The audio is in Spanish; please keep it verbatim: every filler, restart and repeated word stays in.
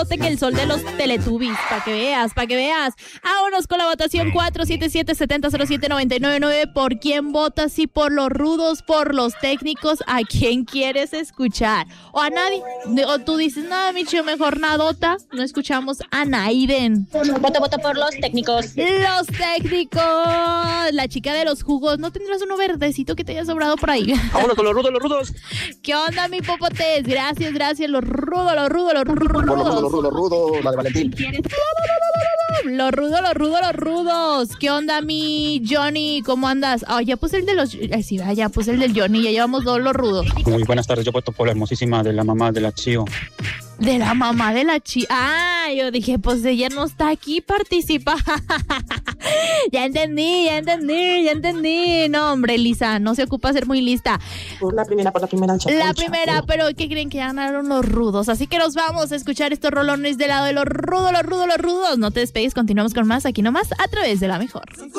que el sol de los Teletubbies, para que veas, para que veas. Vámonos con la votación cuatro siete siete, siete cero cero siete, nueve nueve nueve. ¿Por quién votas? Si por los rudos, por los técnicos, ¿a quién quieres escuchar? O a nadie. O tú dices, nada, Micho, mejor nadota. No escuchamos a Naiden. Voto, voto por los técnicos. Los técnicos. La chica de los jugos. ¿No tendrás uno verdecito que te haya sobrado por ahí? Vámonos con los rudos, los rudos. ¿Qué onda, mi popotes? Gracias, gracias. Los rudos, los rudos, los rudos. Los rudos, los rudos, los rudos. La de Valentín. Los rudos, los rudos, los rudos. ¿Qué onda, mi Johnny? ¿Cómo andas? Ah, oh, ya puse el de los... Ay, sí, ya puse el del Johnny. Ya llevamos dos los rudos. Muy buenas tardes. Yo voto por la hermosísima de la mamá de la Chío. De la mamá de la chi... Ah, yo dije, pues ella no está aquí, participa. Ya entendí, ya entendí, ya entendí. No, hombre, Lisa, no se ocupa ser muy lista. Por la primera, por la primera. Chapo, la chapo. primera, pero ¿qué creen? Que ganaron los rudos. Así que nos vamos a escuchar estos rolones del lado de los rudos, los rudos, los rudos. No te despegues, continuamos con más aquí nomás a través de La Mejor.